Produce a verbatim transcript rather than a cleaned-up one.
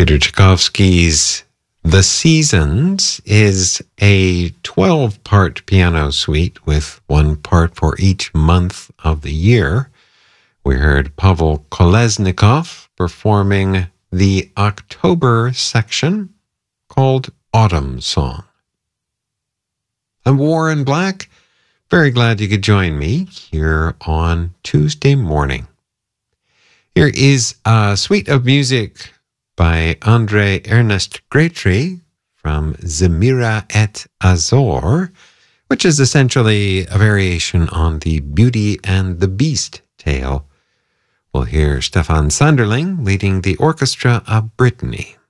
Peter Tchaikovsky's The Seasons is a twelve-part piano suite with one part for each month of the year. We heard Pavel Kolesnikov performing the October section called Autumn Song. I'm Warren Black. Very glad you could join me here on Tuesday morning. Here is a suite of music by André Ernest Grétry from Zemira et Azor, which is essentially a variation on the Beauty and the Beast tale. We'll hear Stefan Sanderling leading the orchestra of Brittany.